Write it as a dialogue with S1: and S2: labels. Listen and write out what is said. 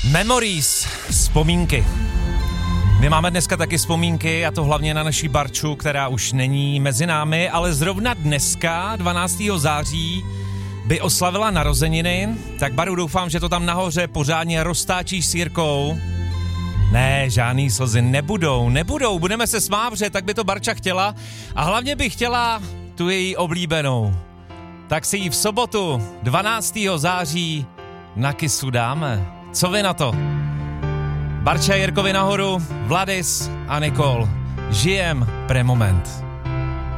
S1: Memories, vzpomínky. My máme dneska taky vzpomínky, a to hlavně na naší Barču, která už není mezi námi, ale zrovna dneska, 12. září, by oslavila narozeniny. Tak Baru, doufám, že to tam nahoře pořádně roztáčíš s Jirkou. Ne, žádný slzy nebudou, budeme se smát, tak by to Barča chtěla a hlavně by chtěla tu její oblíbenou. Tak si ji v sobotu 12. září na kysu dáme. Co vy na to? Barča Jirkovi nahoru, Vladis a Nikol. Žijem pre moment.